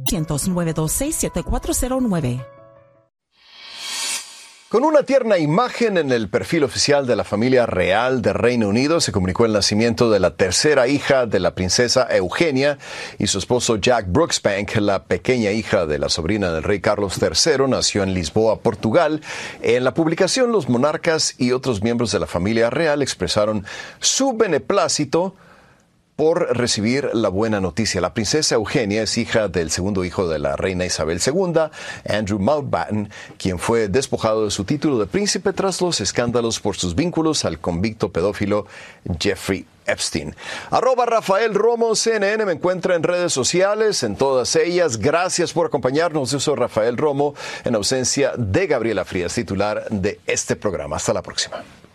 1-926-7409. Con una tierna imagen en el perfil oficial de la familia real de Reino Unido, se comunicó el nacimiento de la tercera hija de la princesa Eugenia y su esposo Jack Brooksbank. La pequeña hija de la sobrina del rey Carlos III nació en Lisboa, Portugal. En la publicación, los monarcas y otros miembros de la familia real expresaron su beneplácito por recibir la buena noticia. La princesa Eugenia es hija del segundo hijo de la reina Isabel II, Andrew Mountbatten, quien fue despojado de su título de príncipe tras los escándalos por sus vínculos al convicto pedófilo Jeffrey Epstein. @Rafael Romo CNN me encuentra en redes sociales, en todas ellas. Gracias por acompañarnos. Yo soy Rafael Romo, en ausencia de Gabriela Frías, titular de este programa. Hasta la próxima.